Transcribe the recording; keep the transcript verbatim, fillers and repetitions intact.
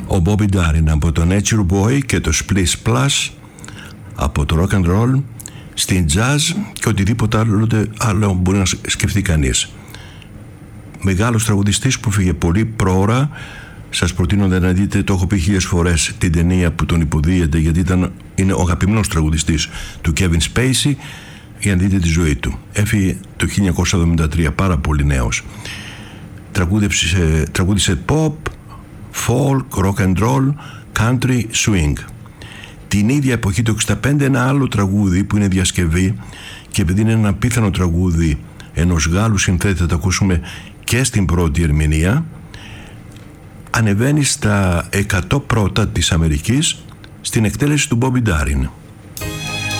Ο Bobby Darin από το Nature Boy και το Splish Splash από το rock and roll στην jazz και οτιδήποτε άλλο, άλλο μπορεί να σκεφτεί κανείς. Μεγάλος τραγουδιστής που φύγε πολύ πρόωρα. Σας προτείνω να δείτε, το έχω πει χίλιες φορές, την ταινία που τον υποδίεται, γιατί ήταν, είναι ο αγαπημένος τραγουδιστής του Kevin Spacey, για να δείτε τη ζωή του. Έφυγε το χίλια εννιακόσια εβδομήντα τρία, πάρα πολύ νέος. Τραγούδισε, τραγούδισε pop, folk, rock and roll, country, swing. Την ίδια εποχή, το εξήντα πέντε, ένα άλλο τραγούδι που είναι διασκευή, και επειδή είναι ένα απίθανο τραγούδι ενός Γάλλου συνθέτη, θα το ακούσουμε και στην πρώτη ερμηνεία, ανεβαίνει στα εκατό πρώτα της Αμερικής στην εκτέλεση του Bobby Darin.